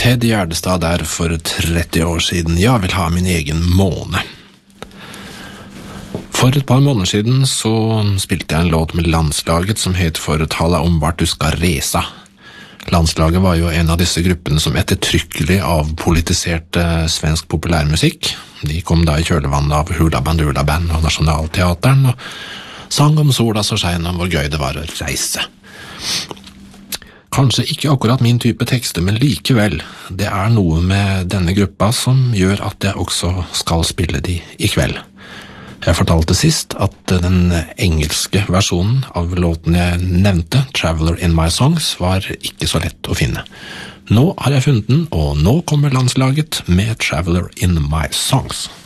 Ted Gärdestad der for 30 år siden. Jeg vil ha min egen måne. For et par måneder siden så spilte jeg en låt med landslaget som het For tala om vart du skal resa. Landslaget var jo en av disse gruppene som ettertrykkelig avpolitiserte svensk populærmusikk. De kom da i kjølvannet av Hula Bandula Band og Nationalteateren og sang om sola så skein om hvor gøy det var å reise. Kanskje ikke akkurat min type tekster, men likevel, det er noe med denne gruppa som gjør at jeg også skal spille de i kveld. Jeg fortalte sist at den engelske versjonen av låten jeg nevnte, Traveler in My Songs, var ikke så lett å finne. Nå har jeg funnet den, og nå kommer landslaget med Traveler in My Songs.